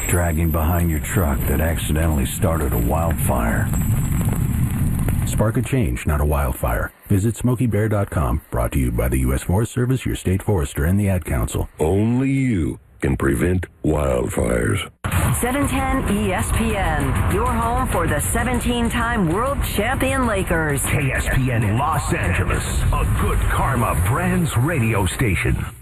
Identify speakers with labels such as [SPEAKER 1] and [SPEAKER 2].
[SPEAKER 1] dragging behind your truck that accidentally started a wildfire.
[SPEAKER 2] Spark a change, not a wildfire. Visit SmokeyBear.com, brought to you by the U.S. Forest Service, your state forester, and the Ad Council.
[SPEAKER 3] Only you can prevent wildfires.
[SPEAKER 4] 710 ESPN, your home for the 17-time world champion Lakers.
[SPEAKER 5] KSPN Los Angeles, a Good Karma Brands radio station.